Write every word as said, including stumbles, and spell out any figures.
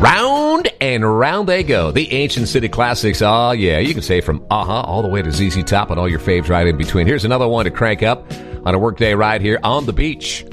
Round and round they go. The Ancient City Classics. Oh, yeah. You can say from uh-huh all the way to Z Z Top and all your faves right in between. Here's another one to crank up on a workday right here on the beach.